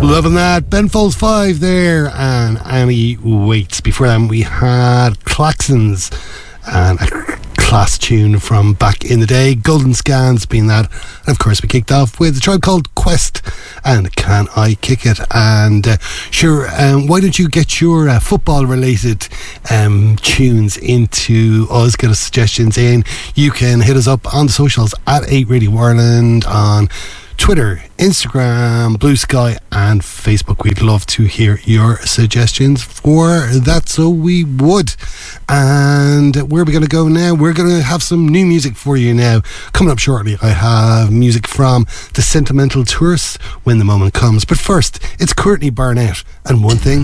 Loving that. Ben Folds 5 there and Annie Waits. Before them we had Klaxons and a class tune from back in the day. Golden Scans being that. And of course we kicked off with a Tribe Called Quest and Can I Kick It. And why don't you get your football related tunes into us, get us suggestions in. You can hit us up on the socials at 8 Radio Ireland on Twitter, Instagram, Blue Sky and Facebook. We'd love to hear your suggestions for that, so we would. And where are we going to go now? We're going to have some new music for you now. Coming up shortly, I have music from The Sentimental Tourists when the moment comes. But first, it's Courtney Barnett and One Thing